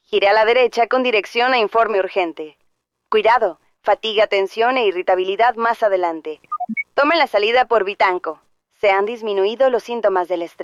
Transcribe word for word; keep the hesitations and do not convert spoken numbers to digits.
Gire a la derecha con dirección a informe urgente. Cuidado, fatiga, tensión e irritabilidad más adelante. Tome la salida por Vitanco. Se han disminuido los síntomas del estrés.